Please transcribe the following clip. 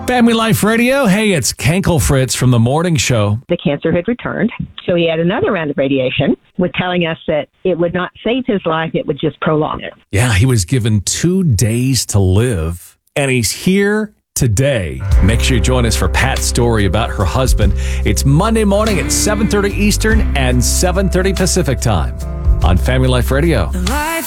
Family Life Radio. Hey, it's Kenkel Fritz from the morning show. The cancer had returned, so he had another round of radiation, with telling us that it would not save his life, it would just prolong it. Yeah, he was given 2 days to live, and he's here today. Make sure you join us for Pat's story about her husband. It's Monday morning at 7:30 Eastern and 7:30 Pacific time on Family Life Radio.